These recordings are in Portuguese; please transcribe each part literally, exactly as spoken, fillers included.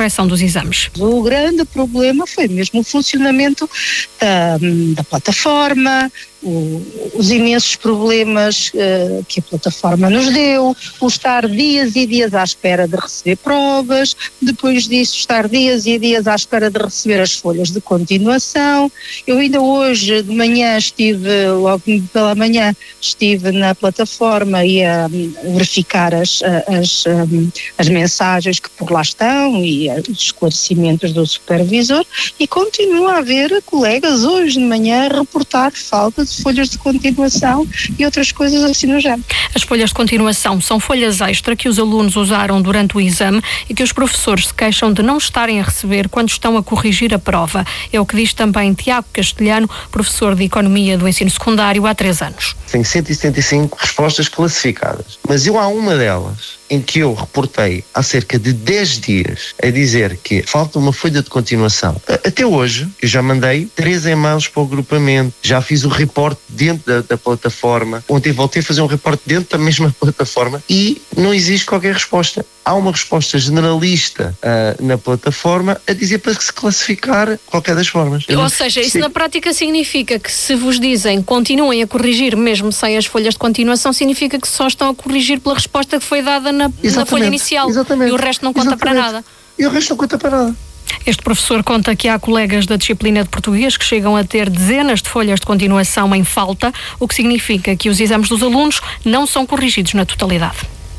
correção dos exames. O grande problema foi mesmo o funcionamento da, da plataforma, o, os imensos problemas uh, que a plataforma nos deu, o estar dias e dias à espera de receber provas, depois disso estar dias e dias à espera de receber as folhas de continuação. Eu ainda hoje de manhã estive, logo pela manhã, estive na plataforma e a verificar as, as, as mensagens que por lá estão e os esclarecimentos do supervisor, e continua a haver colegas hoje de manhã a reportar falta de folhas de continuação e outras coisas assim no género. As folhas de continuação são folhas extra que os alunos usaram durante o exame e que os professores se queixam de não estarem a receber quando estão a corrigir a prova. É o que diz também Tiago Castelhano, professor de Economia do Ensino Secundário há três anos. Tenho cento e setenta e cinco respostas classificadas, mas eu há uma delas em que eu reportei há cerca de dez dias a dizer que falta uma folha de continuação. Até hoje, eu já mandei três e-mails para o agrupamento, já fiz o reporte dentro da, da plataforma, ontem voltei a fazer um reporte dentro da mesma plataforma e não existe qualquer resposta. Há uma resposta generalista uh, na plataforma a dizer para se classificar qualquer das formas. Ou seja, isso Sim. na prática significa que se vos dizem continuem a corrigir mesmo sem as folhas de continuação, significa que só estão a corrigir pela resposta que foi dada na, na folha inicial. Exatamente. E o resto não conta Exatamente. para nada. E o resto não conta para nada. Este professor conta que há colegas da disciplina de português que chegam a ter dezenas de folhas de continuação em falta, o que significa que os exames dos alunos não são corrigidos na totalidade.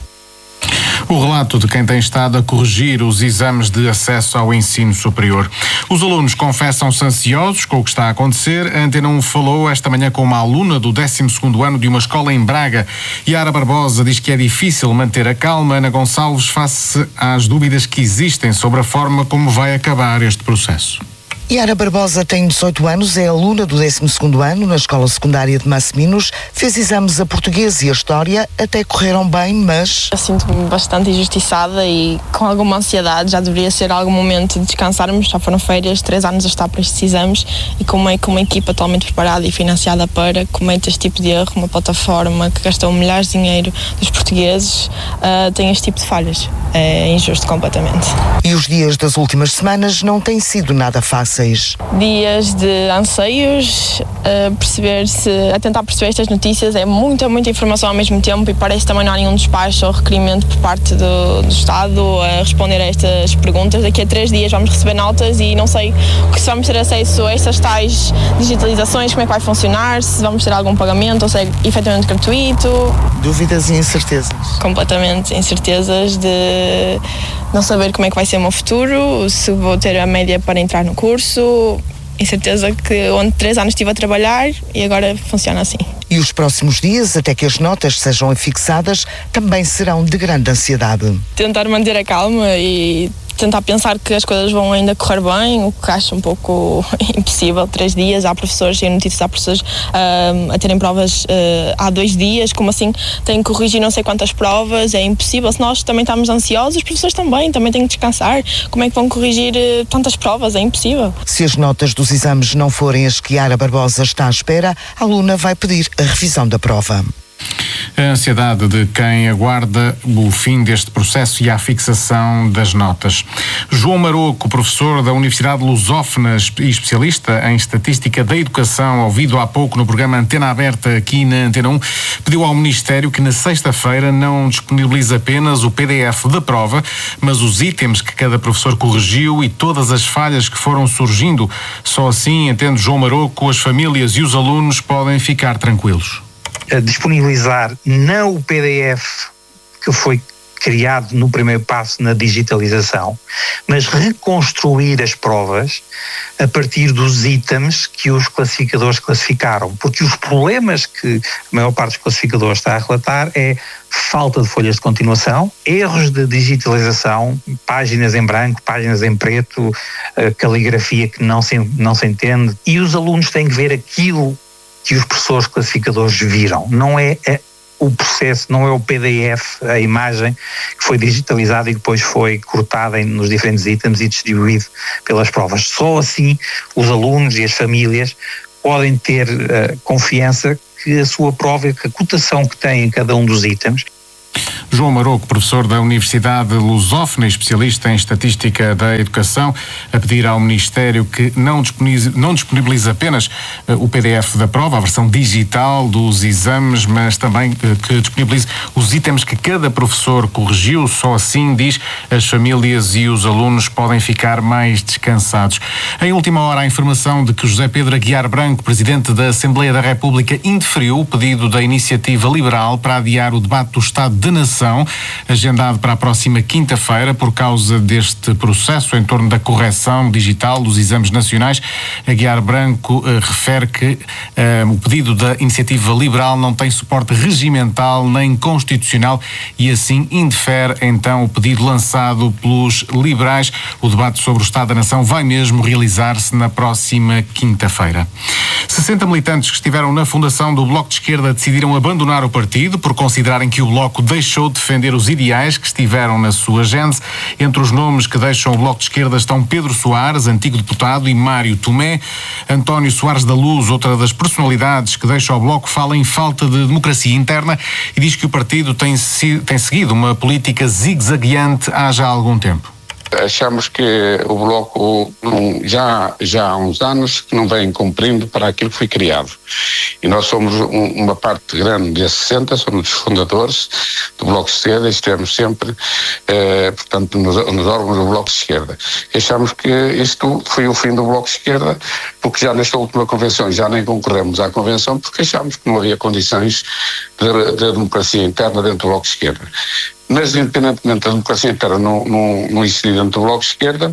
O relato de quem tem estado a corrigir os exames de acesso ao ensino superior. Os alunos confessam-se ansiosos com o que está a acontecer. A Antena um falou esta manhã com uma aluna do décimo segundo ano de uma escola em Braga. Yara Barbosa diz que é difícil manter a calma. Ana Gonçalves face às dúvidas que existem sobre a forma como vai acabar este processo. Yara Barbosa tem dezoito anos, é aluna do décimo segundo ano na Escola Secundária de Masseminos, fez exames a português e a história, até correram bem, mas... Eu sinto-me bastante injustiçada e com alguma ansiedade, já deveria ser algum momento de descansarmos, já foram férias, três anos a estar para estes exames e como é que uma equipa totalmente preparada e financiada para comete este tipo de erro, uma plataforma que gastou milhares de dinheiro dos portugueses, uh, tem este tipo de falhas. É injusto completamente. E os dias das últimas semanas não têm sido nada fáceis. Dias de anseios, a perceber se, a tentar perceber estas notícias, é muita, muita informação ao mesmo tempo e parece também não há nenhum despacho ou requerimento por parte do, do Estado a responder a estas perguntas. Daqui a três dias vamos receber notas e não sei se vamos ter acesso a estas tais digitalizações, como é que vai funcionar, se vamos ter algum pagamento ou se é efetivamente gratuito. Dúvidas e incertezas. Completamente, incertezas de não saber como é que vai ser o meu futuro, se vou ter a média para entrar no curso. Incerteza que onde três anos estive a trabalhar e agora funciona assim. E os próximos dias, até que as notas sejam fixadas, também serão de grande ansiedade. Tentar manter a calma e tentar pensar que as coisas vão ainda correr bem, o que acho um pouco impossível. Três dias, há professores, e notícias, há professores uh, a terem provas uh, há dois dias, como assim têm que corrigir não sei quantas provas, é impossível. Se nós também estamos ansiosos, os professores também, também têm que descansar. Como é que vão corrigir uh, tantas provas? É impossível. Se as notas dos exames não forem as que Yara Barbosa está à espera, a aluna vai pedir a revisão da prova. A ansiedade de quem aguarda o fim deste processo e a fixação das notas. João Maroco, professor da Universidade Lusófona e especialista em Estatística da Educação, ouvido há pouco no programa Antena Aberta aqui na Antena um, pediu ao Ministério que na sexta-feira não disponibilize apenas o P D F da prova, mas os itens que cada professor corrigiu e todas as falhas que foram surgindo. Só assim, entende João Maroco, as famílias e os alunos podem ficar tranquilos. Disponibilizar não o P D F que foi criado no primeiro passo na digitalização, mas reconstruir as provas a partir dos itens que os classificadores classificaram, porque os problemas que a maior parte dos classificadores está a relatar é falta de folhas de continuação, erros de digitalização, páginas em branco, páginas em preto, caligrafia que não se, não se entende, e os alunos têm que ver aquilo que os professores classificadores viram, não é a, o processo, não é o P D F, a imagem que foi digitalizada e depois foi cortada em, nos diferentes itens e distribuído pelas provas. Só assim os alunos e as famílias podem ter uh, confiança que a sua prova, que a cotação que tem em cada um dos itens João Maroco, professor da Universidade Lusófona e especialista em Estatística da Educação, a pedir ao Ministério que não disponibilize, não disponibilize apenas uh, o P D F da prova, a versão digital dos exames, mas também uh, que disponibilize os itens que cada professor corrigiu. Só assim, diz, as famílias e os alunos podem ficar mais descansados. Em última hora, a informação de que José Pedro Aguiar Branco, presidente da Assembleia da República, indeferiu o pedido da Iniciativa Liberal para adiar o debate do Estado de Nação, agendado para a próxima quinta-feira, por causa deste processo em torno da correção digital dos exames nacionais. Aguiar Branco eh, refere que eh, o pedido da Iniciativa Liberal não tem suporte regimental nem constitucional e assim indefere então o pedido lançado pelos liberais. O debate sobre o Estado da Nação vai mesmo realizar-se na próxima quinta-feira. sessenta militantes que estiveram na fundação do Bloco de Esquerda decidiram abandonar o partido por considerarem que o Bloco deixou de defender os ideais que estiveram na sua gênese. Entre os nomes que deixam o Bloco de Esquerda estão Pedro Soares, antigo deputado, e Mário Tomé. António Soares da Luz, outra das personalidades que deixa o Bloco, fala em falta de democracia interna e diz que o partido tem, tem seguido uma política zigue-zagueante há já algum tempo. Achamos que o Bloco não, já, já há uns anos que não vem cumprindo para aquilo que foi criado. E nós somos um, uma parte grande desses sessenta, somos os fundadores do Bloco de Esquerda e estivemos sempre, eh, portanto, nos, nos órgãos do Bloco de Esquerda. E achamos que isto foi o fim do Bloco de Esquerda, porque já nesta última convenção já nem concorremos à convenção, porque achamos que não havia condições de, de democracia interna dentro do Bloco de Esquerda. Mas, independentemente da democracia interna não, não, não existir dentro do Bloco de Esquerda,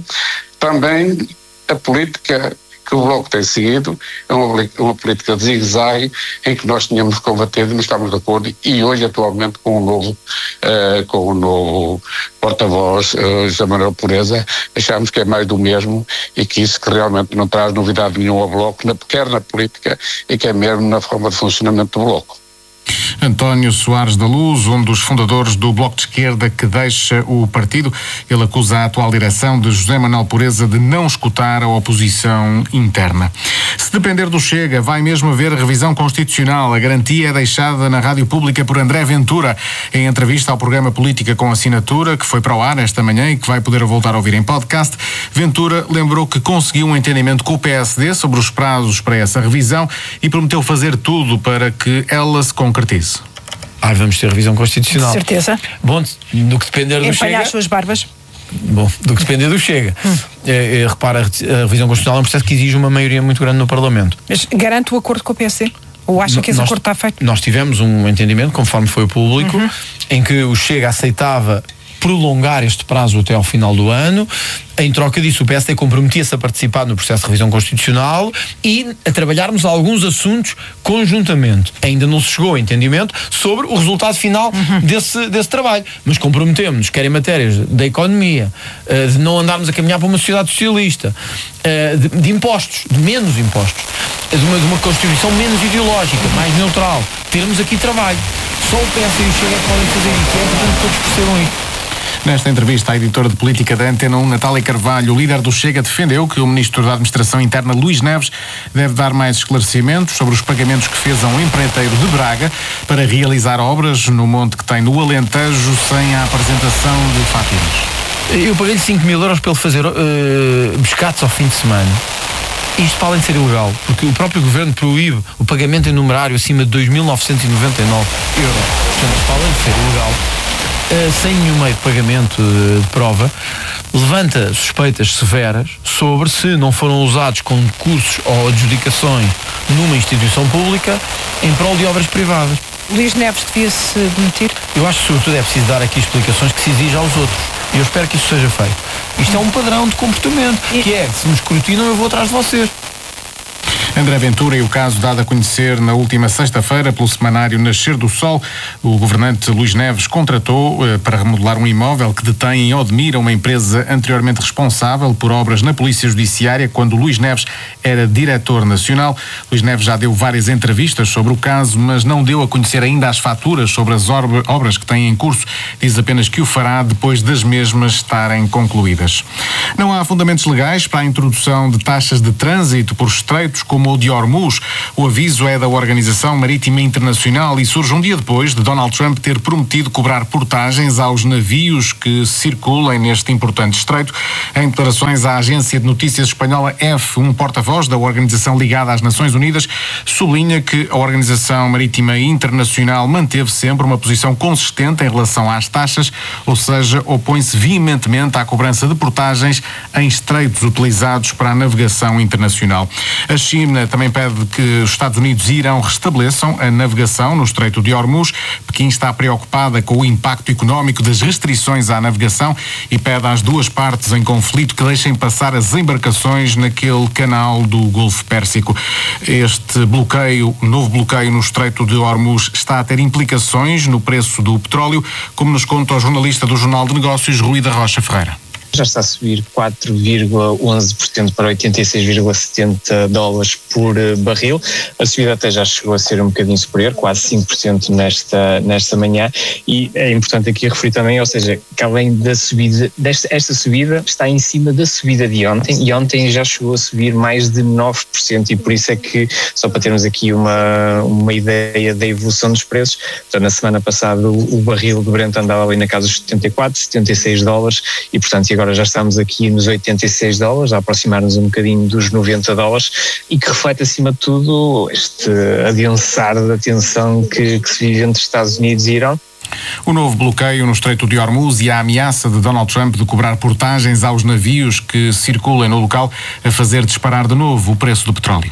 também a política que o Bloco tem seguido é uma, uma política de zigue-zague em que nós tínhamos combatido e não estamos de acordo, e hoje atualmente com o novo, uh, com o novo porta-voz, uh, José Manuel Pureza, achamos que é mais do mesmo e que isso que realmente não traz novidade nenhuma ao Bloco, quer na política e que é mesmo na forma de funcionamento do Bloco. António Soares da Luz, um dos fundadores do Bloco de Esquerda que deixa o partido. Ele acusa a atual direção de José Manuel Pureza de não escutar a oposição interna. Se depender do Chega, vai mesmo haver revisão constitucional. A garantia é deixada na Rádio Pública por André Ventura. Em entrevista ao programa Política com Assinatura, que foi para o ar esta manhã e que vai poder voltar a ouvir em podcast, Ventura lembrou que conseguiu um entendimento com o P S D sobre os prazos para essa revisão e prometeu fazer tudo para que ela se concretize. Ah, vamos ter revisão constitucional. De certeza. Bom, do que depender do Empalhar Chega... as suas barbas. Bom, do que depender do Chega. Hum. É, é, repara, a revisão constitucional é um processo que exige uma maioria muito grande no Parlamento. Mas garante o acordo com o P S D? Ou acha que esse nós, acordo está feito? Nós tivemos um entendimento, conforme foi o público, uhum. em que o Chega aceitava prolongar este prazo até ao final do ano. Em troca disso, o P S D comprometia-se a participar no processo de revisão constitucional e a trabalharmos alguns assuntos conjuntamente. Ainda não se chegou a entendimento sobre o resultado final uhum. desse, desse trabalho, mas comprometemos-nos, quer em matérias da economia, de não andarmos a caminhar para uma sociedade socialista, de, de impostos, de menos impostos, de uma, de uma Constituição menos ideológica, mais neutral. Termos aqui trabalho. Só o P S D e o Chega podem fazer isso. É importante que todos percebam isso. Nesta entrevista, a editora de política da Antena um, Natália Carvalho, o líder do Chega, defendeu que o ministro da Administração Interna, Luís Neves, deve dar mais esclarecimentos sobre os pagamentos que fez a um empreiteiro de Braga para realizar obras no monte que tem no Alentejo sem a apresentação de faturas. Eu paguei-lhe cinco mil euros para ele fazer uh, pescados ao fim de semana. Isto para além de ser ilegal, porque o próprio governo proíbe o pagamento em numerário acima de dois mil novecentos e noventa e nove euros. Portanto, para além de ser ilegal, Uh, sem nenhum meio de pagamento uh, de prova, levanta suspeitas severas sobre se não foram usados concursos ou adjudicações numa instituição pública em prol de obras privadas. Luís Neves devia-se demitir? Eu acho que sobretudo é preciso dar aqui explicações que se exige aos outros. E eu espero que isso seja feito. Isto é um padrão de comportamento, e... que é, se me escrutinam eu vou atrás de vocês. André Ventura e o caso dado a conhecer na última sexta-feira pelo semanário Nascer do Sol. O governante Luís Neves contratou eh, para remodelar um imóvel que detém em Odmira uma empresa anteriormente responsável por obras na Polícia Judiciária quando Luís Neves era diretor nacional. Luís Neves já deu várias entrevistas sobre o caso, mas não deu a conhecer ainda as faturas sobre as obras que tem em curso. Diz apenas que o fará depois das mesmas estarem concluídas. Não há fundamentos legais para a introdução de taxas de trânsito por estreitos como como o de Hormuz. O aviso é da Organização Marítima Internacional e surge um dia depois de Donald Trump ter prometido cobrar portagens aos navios que circulem neste importante estreito. Em declarações à agência de notícias espanhola F, um porta-voz da organização ligada às Nações Unidas sublinha que a Organização Marítima Internacional manteve sempre uma posição consistente em relação às taxas, ou seja, opõe-se veementemente à cobrança de portagens em estreitos utilizados para a navegação internacional. A China também pede que os Estados Unidos e Irão restabeleçam a navegação no Estreito de Hormuz. Pequim está preocupada com o impacto económico das restrições à navegação e pede às duas partes em conflito que deixem passar as embarcações naquele canal do Golfo Pérsico. Este bloqueio, novo bloqueio no Estreito de Hormuz, está a ter implicações no preço do petróleo, como nos conta o jornalista do Jornal de Negócios, Rui da Rocha Ferreira. Já está a subir quatro vírgula onze por cento para oitenta e seis vírgula setenta dólares por barril. A subida até já chegou a ser um bocadinho superior, quase cinco por cento nesta, nesta manhã, e é importante aqui referir também, ou seja, que além da subida, desta, esta subida está em cima da subida de ontem, e ontem já chegou a subir mais de nove por cento, e por isso é que, só para termos aqui uma, uma ideia da evolução dos preços, portanto, na semana passada o, o barril de Brent andava ali na casa dos setenta e quatro, setenta e seis dólares, e portanto, agora já estamos aqui nos oitenta e seis dólares, a aproximar-nos um bocadinho dos noventa dólares, e que reflete acima de tudo este adensar da tensão que, que se vive entre Estados Unidos e Irão. O novo bloqueio no Estreito de Hormuz e a ameaça de Donald Trump de cobrar portagens aos navios que circulem no local a fazer disparar de novo o preço do petróleo.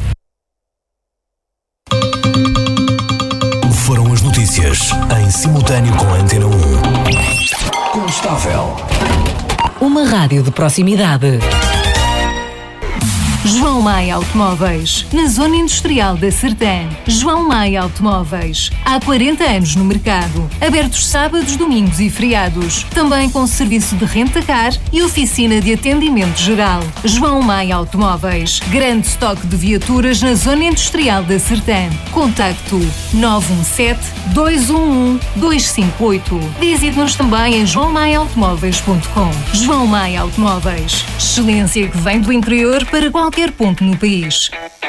Foram as notícias em simultâneo com a Antena um. Constável. Uma rádio de proximidade. João Maia Automóveis, na Zona Industrial da Sertã. João Maia Automóveis, há quarenta anos no mercado. Abertos sábados, domingos e feriados. Também com serviço de renta-car e oficina de atendimento geral. João Maia Automóveis, grande estoque de viaturas na Zona Industrial da Sertã. Contacto nove um sete, dois um um, dois cinco oito. Visite-nos também em joão maia automóveis ponto com. João Maia Automóveis, excelência que vem do interior para qualquer qualquer ponto no país.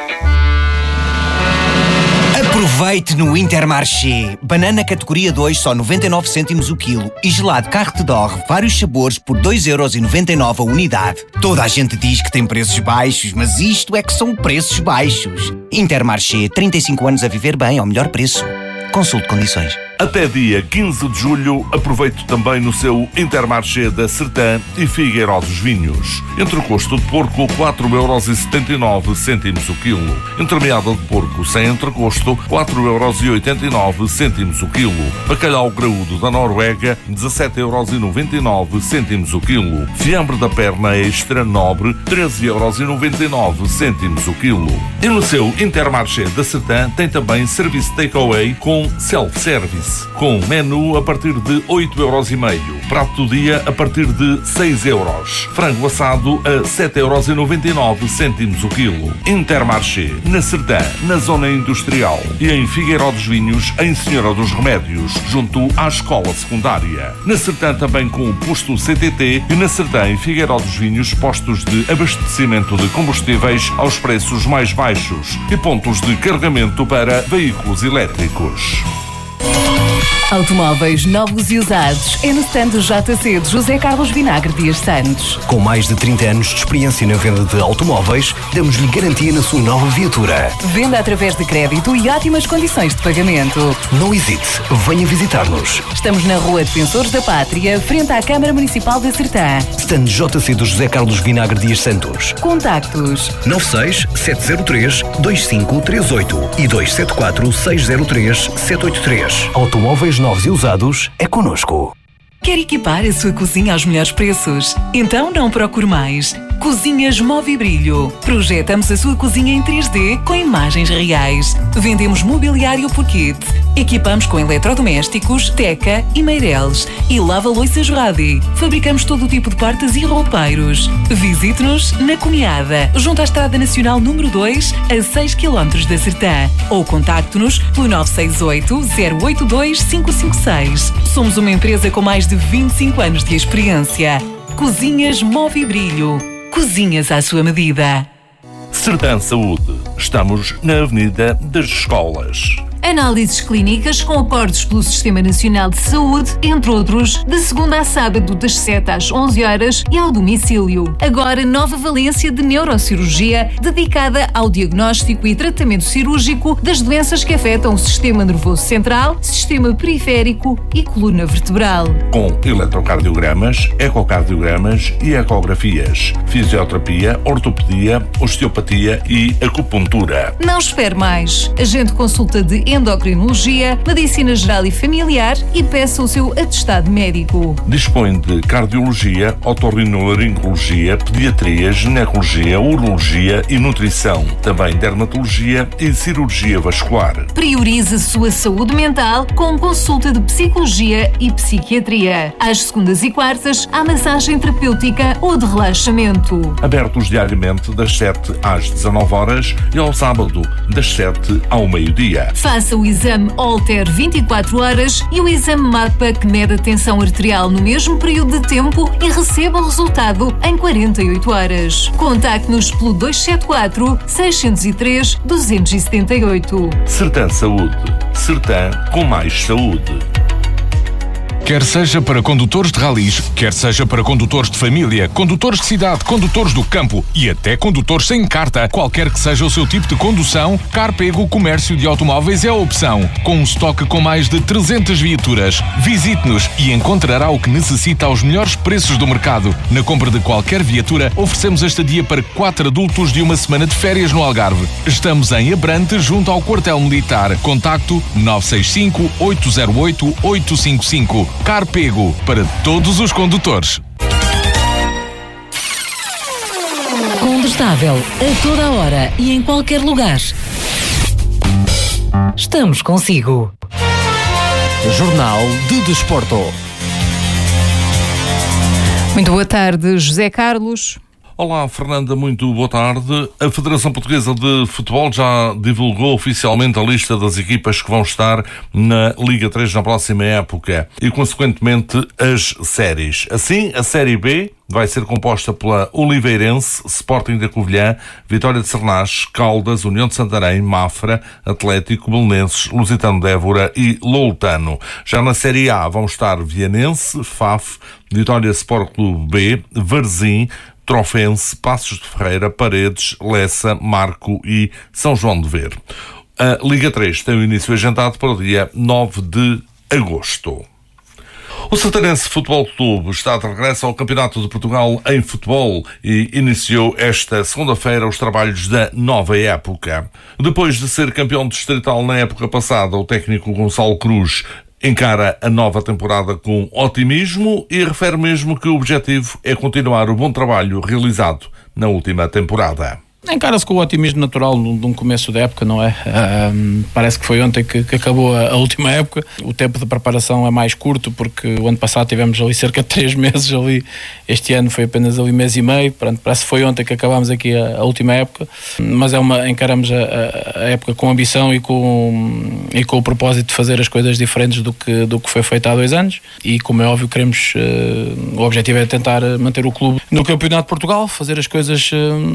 Aproveite no Intermarché. Banana categoria dois, só noventa e nove cêntimos o quilo. E gelado Carte d'Or, vários sabores por dois euros e noventa e nove a unidade. Toda a gente diz que tem preços baixos, mas isto é que são preços baixos. Intermarché, trinta e cinco anos a viver bem ao melhor preço. Consulte condições. Até dia quinze de julho, aproveite também no seu Intermarché da Sertã e Figueiró dos Vinhos. Entrecosto de porco, quatro euros e setenta e nove cêntimos o quilo. Entremeada de porco sem entrecosto, quatro euros e oitenta e nove cêntimos o quilo. Bacalhau graúdo da Noruega, dezassete euros e noventa e nove cêntimos o quilo. Fiambre da perna extra nobre, treze euros e noventa e nove cêntimos o quilo. E no seu Intermarché da Sertã tem também serviço takeaway com self-service, com menu a partir de oito euros e meio. Prato do dia a partir de seis euros. Frango assado a sete euros e noventa e nove cêntimos o quilo. Intermarché, na Sertã, na Zona Industrial, e em Figueiró dos Vinhos, em Senhora dos Remédios, junto à Escola Secundária. Na Sertã também com o posto C T T, e na Sertã e Figueiró dos Vinhos, postos de abastecimento de combustíveis aos preços mais baixos e pontos de carregamento para veículos elétricos. Automóveis novos e usados é no stand do J C de José Carlos Vinagre Dias Santos. Com mais de trinta anos de experiência na venda de automóveis, damos-lhe garantia na sua nova viatura. Venda através de crédito e ótimas condições de pagamento. Não hesite, venha visitar-nos. Estamos na Rua Defensores da Pátria, frente à Câmara Municipal da Sertã. Stand J C do José Carlos Vinagre Dias Santos. Contactos nove seis, sete zero três, dois cinco três oito e dois sete quatro, seis zero três, sete oito três. Automóveis novos e usados é connosco. Quer equipar a sua cozinha aos melhores preços? Então não procure mais. Cozinhas Movibrilho. Projetamos a sua cozinha em três D com imagens reais. Vendemos mobiliário por kit. Equipamos com eletrodomésticos, teca e meireles. E lava-loiças Radi. Fabricamos todo o tipo de portas e roupeiros. Visite-nos na Comiada, junto à Estrada Nacional número dois, a seis quilómetros da Sertã. Ou contacte-nos pelo nove seis oito, zero oito dois, cinco cinco seis. Somos uma empresa com mais de vinte e cinco anos de experiência. Cozinhas Movibrilho. Cozinhas à sua medida. Sertã Saúde. Estamos na Avenida das Escolas. Análises clínicas com acordos pelo Sistema Nacional de Saúde, entre outros, de segunda a sábado das sete às onze horas e ao domicílio. Agora, nova valência de neurocirurgia dedicada ao diagnóstico e tratamento cirúrgico das doenças que afetam o sistema nervoso central, sistema periférico e coluna vertebral. Com eletrocardiogramas, ecocardiogramas e ecografias, fisioterapia, ortopedia, osteopatia e acupuntura. Não espere mais. Agende consulta de endocrinologia, medicina geral e familiar e peça o seu atestado médico. Dispõe de cardiologia, otorrinolaringologia, pediatria, ginecologia, urologia e nutrição. Também dermatologia e cirurgia vascular. Priorize a sua saúde mental com consulta de psicologia e psiquiatria. Às segundas e quartas, há massagem terapêutica ou de relaxamento. Abertos diariamente das sete às dezanove horas e ao sábado das sete ao meio-dia. Faça o exame Holter vinte e quatro horas e o exame MAPA que mede a tensão arterial no mesmo período de tempo e receba o resultado em quarenta e oito horas. Contacte-nos pelo dois sete quatro, seis zero três, dois sete oito. Sertã Saúde. Sertã com mais saúde. Quer seja para condutores de ralis, quer seja para condutores de família, condutores de cidade, condutores do campo e até condutores sem carta, qualquer que seja o seu tipo de condução, Carpego Comércio de Automóveis é a opção. Com um estoque com mais de trezentas viaturas. Visite-nos e encontrará o que necessita aos melhores preços do mercado. Na compra de qualquer viatura, oferecemos a estadia para quatro adultos de uma semana de férias no Algarve. Estamos em Abrante, junto ao quartel militar. Contacto nove seis cinco, oito zero oito, oito cinco cinco. Carpego, para todos os condutores. Combustável, a toda a hora e em qualquer lugar. Estamos consigo. Jornal de Desporto. Muito boa tarde, José Carlos. Olá, Fernanda, muito boa tarde. A Federação Portuguesa de Futebol já divulgou oficialmente a lista das equipas que vão estar na Liga três na próxima época e, consequentemente, as séries. Assim, a Série B vai ser composta pela Oliveirense, Sporting da Covilhã, Vitória de Sernás, Caldas, União de Santarém, Mafra, Atlético, Belenenses, Lusitano de Évora e Loutano. Já na Série A vão estar Vianense, F A F, Vitória Sport Clube B, Varzim, Trofense, Passos de Ferreira, Paredes, Lessa, Marco e São João de Ver. A Liga três tem o início agendado para o dia nove de agosto. O Sertanense Futebol Clube está de regresso ao Campeonato de Portugal em futebol e iniciou esta segunda-feira os trabalhos da nova época. Depois de ser campeão distrital na época passada, o técnico Gonçalo Cruz encara a nova temporada com otimismo e refere mesmo que o objetivo é continuar o bom trabalho realizado na última temporada. Encara-se com o otimismo natural de um começo da época, não é? Um, parece que foi ontem que, que acabou a, a última época. O tempo de preparação é mais curto porque o ano passado tivemos ali cerca de três meses ali. Este ano foi apenas ali mês e meio. Pronto, parece que foi ontem que acabámos aqui a, a última época. Mas é uma, encaramos a, a, a época com ambição e com, e com o propósito de fazer as coisas diferentes do que, do que foi feito há dois anos. E como é óbvio, queremos, uh, o objetivo é tentar manter o clube no Campeonato de Portugal, fazer as coisas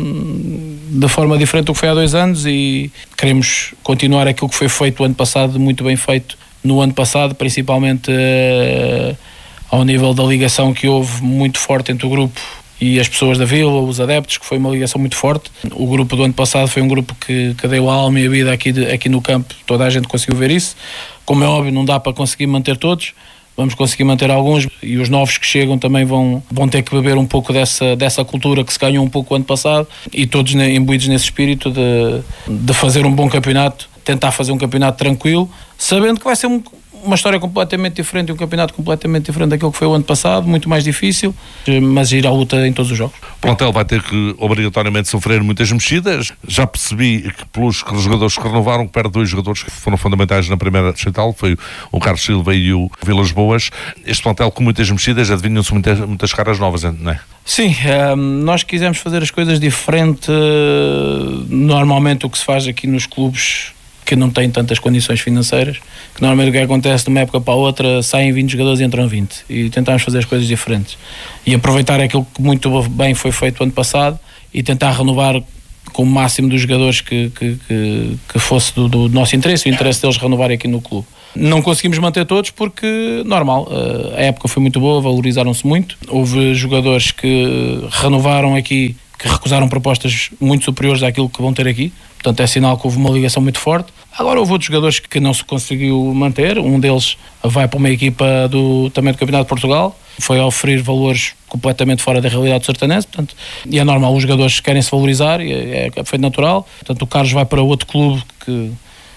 Uh, de forma diferente do que foi há dois anos e queremos continuar aquilo que foi feito o ano passado, muito bem feito no ano passado, principalmente uh, ao nível da ligação que houve muito forte entre o grupo e as pessoas da Vila, os adeptos, que foi uma ligação muito forte. O grupo do ano passado foi um grupo que, que deu a alma e a vida aqui, de, aqui no campo, toda a gente conseguiu ver isso. Como é óbvio, não dá para conseguir manter todos, vamos conseguir manter alguns e os novos que chegam também vão, vão ter que beber um pouco dessa, dessa cultura que se ganhou um pouco o ano passado e todos imbuídos nesse espírito de, de fazer um bom campeonato, tentar fazer um campeonato tranquilo, sabendo que vai ser um, uma história completamente diferente, um campeonato completamente diferente daquilo que foi o ano passado, muito mais difícil, mas ir à luta em todos os jogos. O plantel vai ter que obrigatoriamente sofrer muitas mexidas. Já percebi que pelos jogadores que renovaram, perde dois jogadores que foram fundamentais na primeira distrital, foi o Carlos Silva e o Vilas Boas. Este plantel com muitas mexidas, adivinham-se muitas, muitas caras novas, não é? Sim, um, nós quisemos fazer as coisas diferente. Normalmente o que se faz aqui nos clubes que não têm tantas condições financeiras, que normalmente o que acontece de uma época para a outra, saem vinte jogadores e entram vinte, e tentámos fazer as coisas diferentes e aproveitar aquilo que muito bem foi feito ano passado e tentar renovar com o máximo dos jogadores que, que, que, que fosse do, do nosso interesse, o interesse deles renovarem aqui no clube. Não conseguimos manter todos porque, normal, a época foi muito boa, valorizaram-se muito. Houve jogadores que renovaram aqui, que recusaram propostas muito superiores àquilo que vão ter aqui. Portanto, é sinal que houve uma ligação muito forte. Agora houve outros jogadores que não se conseguiu manter. Um deles vai para uma equipa do, também do Campeonato de Portugal. Foi a oferir valores completamente fora da realidade do Sertanense. Portanto, e é normal, os jogadores querem se valorizar, e é, é feito natural. Portanto, o Carlos vai para outro clube que,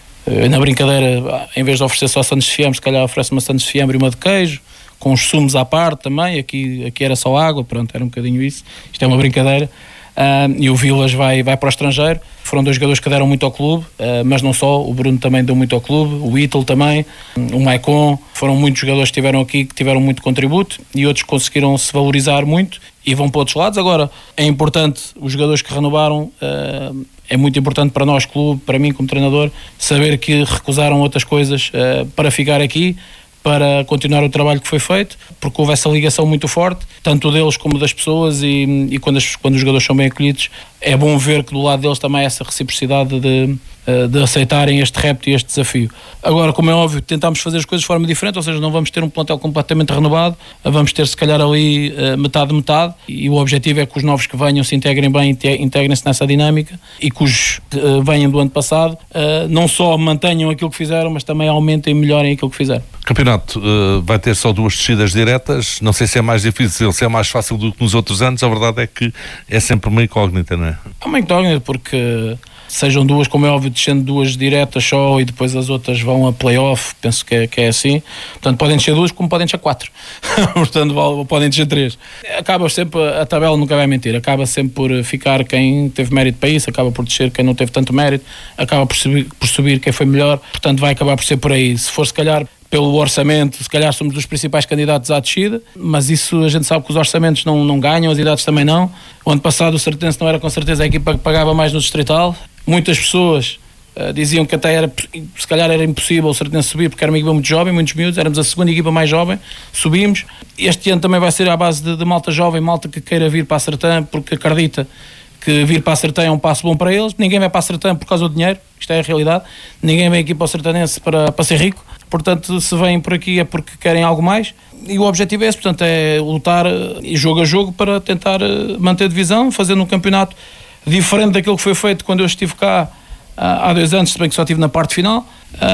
na brincadeira, em vez de oferecer só Santos de Fiambre, se calhar oferece uma Santos de Fiambre e uma de queijo, com os sumos à parte também. Aqui, aqui era só água, pronto, era um bocadinho isso. Isto é uma brincadeira. Uh, e o Vilas vai, vai para o estrangeiro. Foram dois jogadores que deram muito ao clube, uh, mas não só, o Bruno também deu muito ao clube, o Ítalo também, o Maicon. Foram muitos jogadores que estiveram aqui, que tiveram muito contributo, e outros conseguiram se valorizar muito e vão para outros lados. Agora, é importante, os jogadores que renovaram, uh, é muito importante para nós, clube, para mim como treinador, saber que recusaram outras coisas uh, para ficar aqui, para continuar o trabalho que foi feito, porque houve essa ligação muito forte, tanto deles como das pessoas, e, e quando, as, quando os jogadores são bem acolhidos, é bom ver que do lado deles também há essa reciprocidade de, de aceitarem este repto e este desafio. Agora, como é óbvio, tentámos fazer as coisas de forma diferente, ou seja, não vamos ter um plantel completamente renovado, vamos ter se calhar ali metade metade, e o objetivo é que os novos que venham se integrem bem, integrem-se nessa dinâmica, e que os que venham do ano passado não só mantenham aquilo que fizeram, mas também aumentem e melhorem aquilo que fizeram. O campeonato uh, vai ter só duas descidas diretas. Não sei se é mais difícil, se é mais fácil do que nos outros anos. A verdade é que é sempre uma incógnita, não é? É uma incógnita porque sejam duas, como é óbvio, descendo duas diretas só e depois as outras vão a play-off, penso que é, que é assim. Portanto, podem descer duas como podem descer quatro. Portanto, podem descer três. Acaba sempre, a tabela nunca vai mentir, acaba sempre por ficar quem teve mérito para isso, acaba por descer quem não teve tanto mérito, acaba por subir, por subir quem foi melhor. Portanto, vai acabar por ser por aí. Se for, se calhar, pelo orçamento, se calhar somos dos principais candidatos à descida, mas isso a gente sabe que os orçamentos não, não ganham, as idades também não. O ano passado o Sertense não era com certeza a equipa que pagava mais no Distrital. Muitas pessoas uh, diziam que até era, se calhar era impossível o Sertense subir porque era uma equipa muito jovem, muitos miúdos, éramos a segunda equipa mais jovem, subimos. Este ano também vai ser à base de, de malta jovem, malta que queira vir para a Sertã porque acredita que vir para a Sertã é um passo bom para eles. Ninguém vai para a Sertã por causa do dinheiro, isto é a realidade. Ninguém vem aqui para o Sertanense para, para ser rico. Portanto, se vêm por aqui é porque querem algo mais, e o objetivo é esse, portanto, é lutar jogo a jogo para tentar manter a divisão, fazendo um campeonato diferente daquilo que foi feito quando eu estive cá há dois anos, se bem que só estive na parte final,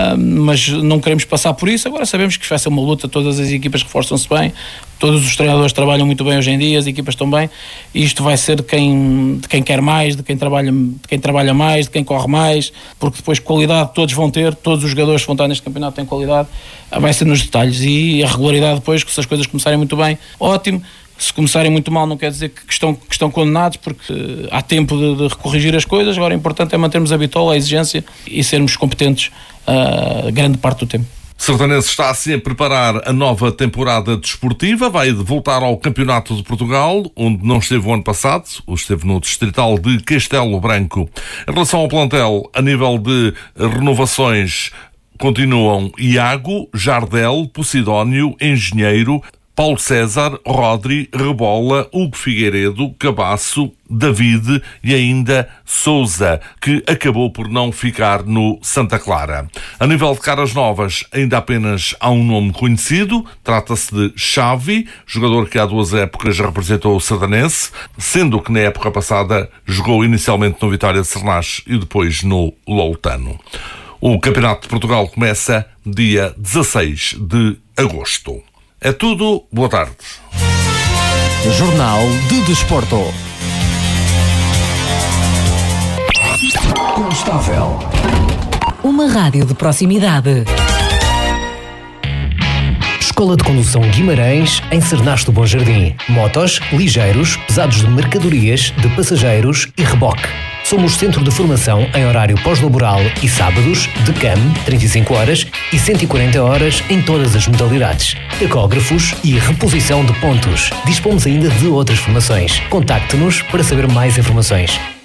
mas não queremos passar por isso. Agora sabemos que vai ser uma luta, todas as equipas reforçam-se bem, todos os treinadores trabalham muito bem hoje em dia, as equipas estão bem, e isto vai ser de quem, de quem quer mais, de quem, trabalha, de quem trabalha mais, de quem corre mais, porque depois qualidade todos vão ter, todos os jogadores que vão estar neste campeonato têm qualidade, vai ser nos detalhes, e a regularidade depois, que se as coisas começarem muito bem, ótimo. Se começarem muito mal não quer dizer que estão, que estão condenados, porque há tempo de, de recorrigir as coisas. Agora o importante é mantermos a bitola, a exigência, e sermos competentes uh, grande parte do tempo. Sertanense está assim a preparar a nova temporada desportiva, vai voltar ao Campeonato de Portugal, onde não esteve o ano passado, esteve no Distrital de Castelo Branco. Em relação ao plantel, a nível de renovações, continuam Iago, Jardel, Posidónio, Engenheiro, Paulo César, Rodri, Rebola, Hugo Figueiredo, Cabasso, David e ainda Sousa, que acabou por não ficar no Santa Clara. A nível de caras novas, ainda apenas há um nome conhecido, trata-se de Xavi, jogador que há duas épocas representou o Sertanense, sendo que na época passada jogou inicialmente no Vitória de Sernás e depois no Loutano. O Campeonato de Portugal começa dia dezasseis de agosto. É tudo, boa tarde. Jornal de Desporto. Constável. Uma rádio de proximidade. Escola de Condução Guimarães, em Cernaste do Bom Jardim. Motos, ligeiros, pesados de mercadorias, de passageiros e reboque. Somos centro de formação em horário pós-laboral e sábados, de C A M, trinta e cinco horas e cento e quarenta horas em todas as modalidades. Tacógrafos e reposição de pontos. Dispomos ainda de outras formações. Contacte-nos para saber mais informações.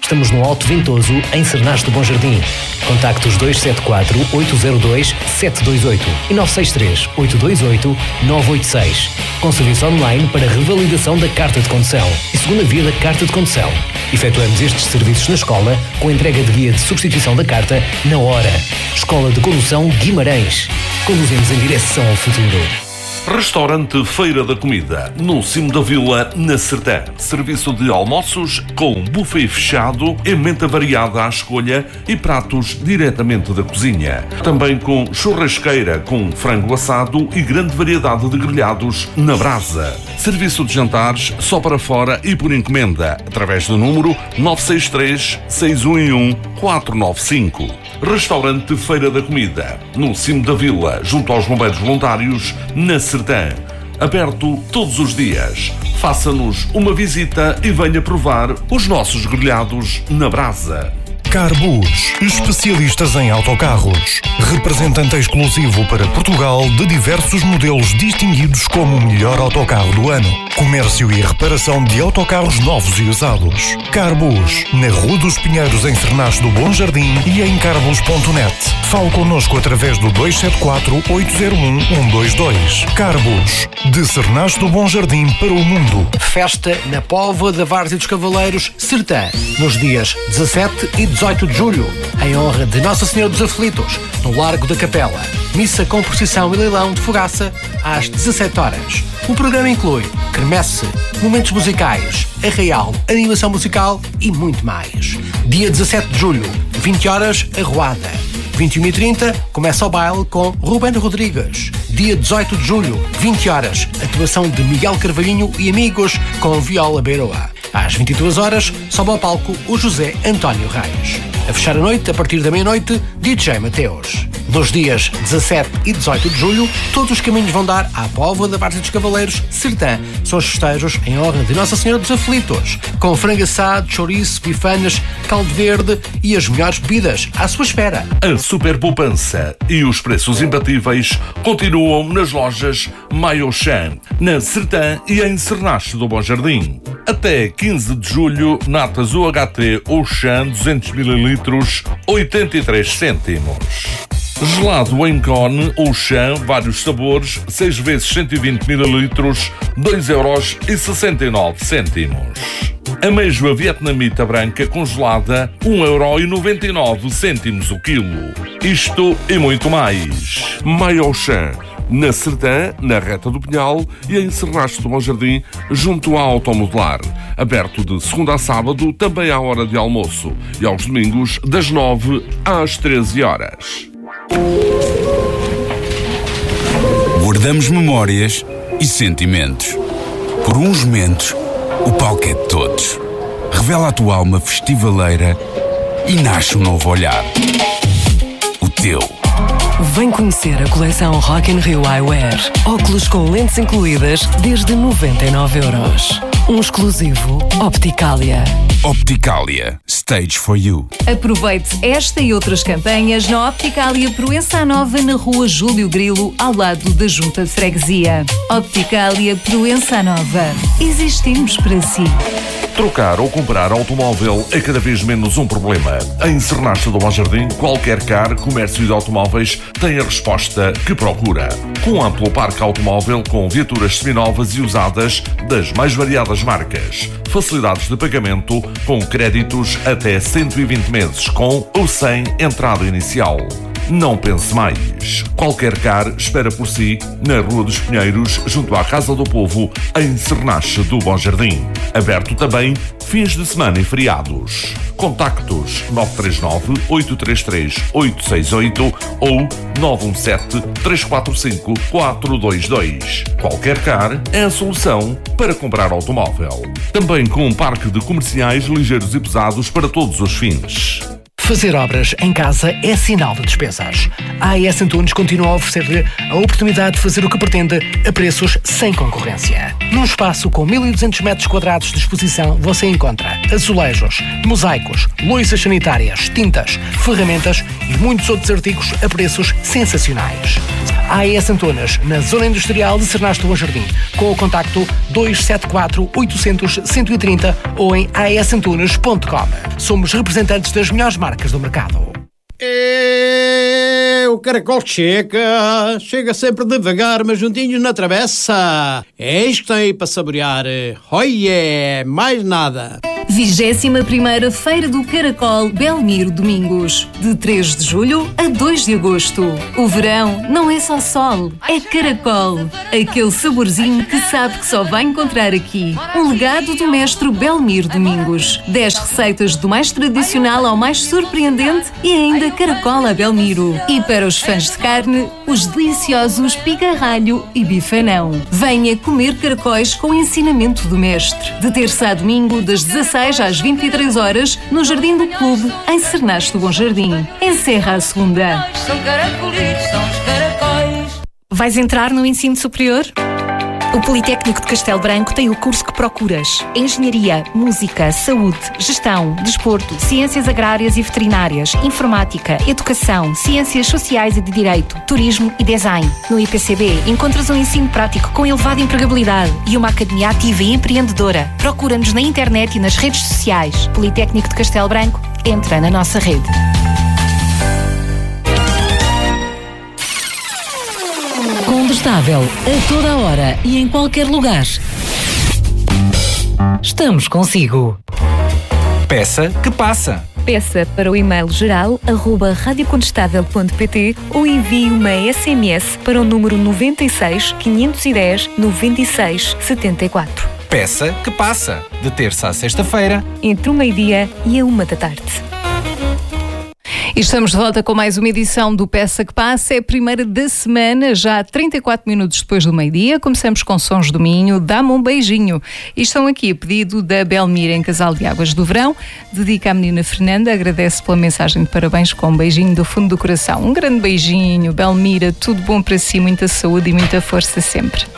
Estamos no Alto Ventoso, em Cernache do Bom Jardim. Contactos dois sete quatro, oito zero dois, sete dois oito e nove seis três, oito dois oito, nove oito seis. Com serviço online para revalidação da carta de condução e segunda via da carta de condução. Efetuamos estes serviços na escola com entrega de guia de substituição da carta na hora. Escola de Condução Guimarães. Conduzimos em direção ao futuro. Restaurante Feira da Comida, no cimo da vila, na Sertã. Serviço de almoços com buffet fechado, emenda variada à escolha e pratos diretamente da cozinha. Também com churrasqueira com frango assado e grande variedade de grelhados na brasa. Serviço de jantares só para fora e por encomenda, através do número nove seis três, seis um um, quatro nove cinco. Restaurante Feira da Comida, no cimo da vila, junto aos bombeiros voluntários, na Sertã. Aberto todos os dias. Faça-nos uma visita e venha provar os nossos grelhados na brasa. Carbus, especialistas em autocarros. Representante exclusivo para Portugal de diversos modelos distinguidos como o melhor autocarro do ano. Comércio e reparação de autocarros novos e usados. Carbus, na Rua dos Pinheiros, em Cernache do Bom Jardim e em carbus ponto net. Fale connosco através do dois sete quatro, oito zero um, um dois dois. Carbus, de Cernache do Bom Jardim para o mundo. Festa na Póvoa da Várzea dos Cavaleiros, Sertã, nos dias dezassete e dezoito de julho, em honra de Nossa Senhora dos Aflitos, no Largo da Capela. Missa com procissão e leilão de fogaça às dezassete horas. O programa inclui quermesse, momentos musicais, arraial, animação musical e muito mais. Dia dezassete de julho, vinte horas, arruada. vinte e uma e trinta, começa o baile com Ruben Rodrigues. Dia dezoito de julho, vinte horas, atuação de Miguel Carvalhinho e amigos com Viola Beiroa. Às vinte e duas horas, sobe ao palco o José António Reis. A fechar a noite, a partir da meia-noite, D J Mateus. Nos dias dezassete e dezoito de julho, todos os caminhos vão dar à Póvoa da Várzea dos Cavaleiros, Sertã. São os festejos em honra de Nossa Senhora dos Aflitos, com frango assado, chouriço, bifanas, caldo verde e as melhores bebidas à sua espera. A super poupança e os preços imbatíveis continuam nas lojas Maiochan, na Sertã e em Cernache do Bom Jardim. Até quinze de julho, natas U H T Auchan duzentos mililitros, oitenta e três cêntimos. Gelado em cone Auchan, vários sabores, seis vezes cento e vinte mililitros, dois euros e sessenta e nove cêntimos. Ameijoa vietnamita branca congelada, um euro e noventa e nove cêntimos o quilo. Isto e muito mais. Maiochan, na Sertã, na Reta do Pinhal e em Cernache do Bom Jardim, junto à Automodelar. Aberto de segunda a sábado, também à hora de almoço, e aos domingos, das nove às treze horas. Guardamos memórias e sentimentos. Por uns momentos, o palco é de todos. Revela a tua alma festivaleira e nasce um novo olhar. O teu. Vem conhecer a coleção Rock in Rio Eyewear. Óculos com lentes incluídas desde noventa e nove euros. Um exclusivo Opticalia. Opticalia. Stage for you. Aproveite esta e outras campanhas na Opticalia Proença Nova, na Rua Júlio Grilo, ao lado da Junta de Freguesia. Opticalia Proença Nova. Existimos para si. Trocar ou comprar automóvel é cada vez menos um problema. Em Cernache do Bom Jardim, qualquer car, comércio de automóveis tem a resposta que procura. Com amplo parque automóvel com viaturas seminovas e usadas das mais variadas marcas. Facilidades de pagamento com créditos até cento e vinte meses com ou sem entrada inicial. Não pense mais. Qualquer car espera por si na Rua dos Pinheiros, junto à Casa do Povo, em Cernache do Bom Jardim. Aberto também fins de semana e feriados. Contactos nove três nove, oito três três, oito seis oito ou nove um sete, três quatro cinco, quatro dois dois. Qualquer car é a solução para comprar automóvel. Também com um parque de comerciais ligeiros e pesados para todos os fins. Fazer obras em casa é sinal de despesas. A A S Antunes continua a oferecer-lhe a oportunidade de fazer o que pretende a preços sem concorrência. Num espaço com mil e duzentos metros quadrados de exposição, você encontra azulejos, mosaicos, louças sanitárias, tintas, ferramentas e muitos outros artigos a preços sensacionais. A E S Antunes, na Zona Industrial de Cernasto do Bom Jardim, com o contacto dois sete quatro, oito zero zero, um um três zero ou em a e s antunes ponto com. Somos representantes das melhores marcas do mercado. É, o caracol chega, chega sempre devagar, mas juntinhos na travessa. É isto que tem aí para saborear. Oiê, mais nada. vigésima primeira Feira do Caracol Belmiro Domingos, de três de julho a dois de agosto. O verão não é só sol, é caracol. Aquele saborzinho que sabe que só vai encontrar aqui. Um legado do mestre Belmiro Domingos. dez receitas do mais tradicional ao mais surpreendente e ainda caracol a Belmiro. E para os fãs de carne, os deliciosos pigarralho e bifanão. Venha comer caracóis com o ensinamento do mestre. De terça a domingo, das dezasseis às vinte e três horas, no Jardim do Clube, em Cernasto do Bom Jardim. Encerra a segunda. São caracolitos, são os caracóis. Vais entrar no ensino superior? O Politécnico de Castelo Branco tem o curso que procuras. Engenharia, Música, Saúde, Gestão, Desporto, Ciências Agrárias e Veterinárias, Informática, Educação, Ciências Sociais e de Direito, Turismo e Design. No I P C B encontras um ensino prático com elevada empregabilidade e uma academia ativa e empreendedora. Procura-nos na internet e nas redes sociais. Politécnico de Castelo Branco, entra na nossa rede. Combustável a toda a hora e em qualquer lugar. Estamos consigo. Peça que passa. Peça para o e-mail geral arroba radiocontestável ponto pt ou envie uma S M S para o número nove seis, quinhentos e dez, noventa e seis, setenta e quatro. Peça que passa. De terça a sexta-feira, entre o meio-dia e a uma da tarde. E estamos de volta com mais uma edição do Peça que Passa. É a primeira da semana, já trinta e quatro minutos depois do meio-dia. Começamos com Sons do Minho, Dá-me um beijinho. E estão aqui a pedido da Belmira em Casal de Águas do Verão. Dedica à menina Fernanda, agradece pela mensagem de parabéns com um beijinho do fundo do coração. Um grande beijinho, Belmira, tudo bom para si, muita saúde e muita força sempre.